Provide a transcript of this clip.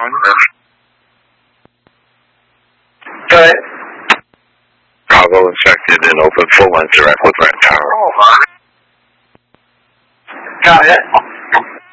on. Go ahead. Cargo infected and open full length direct with Red Tower. Got it.